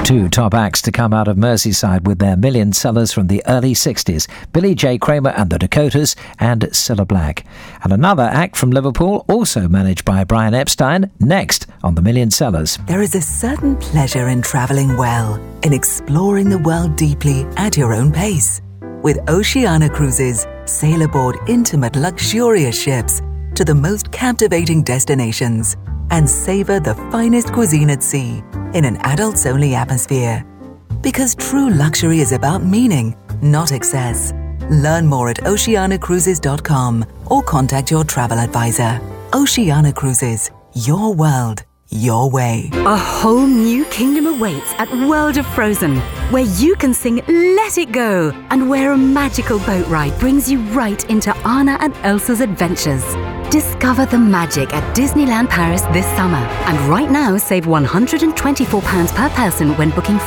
Two top acts to come out of Merseyside with their million sellers from the early 60s, Billy J. Kramer and the Dakotas and Cilla Black. And another act from Liverpool, also managed by Brian Epstein, next on the Million Sellers. There is a certain pleasure in travelling well, in exploring the world deeply at your own pace. With Oceania Cruises, sail aboard intimate, luxurious ships to the most captivating destinations and savour the finest cuisine at sea in an adults-only atmosphere. Because true luxury is about meaning, not excess. Learn more at oceanacruises.com or contact your travel advisor. Oceania Cruises, your world, your way. A whole new kingdom awaits at World of Frozen, where you can sing Let It Go, and where a magical boat ride brings you right into Anna and Elsa's adventures. Discover the magic at Disneyland Paris this summer, and right now save £124 per person when booking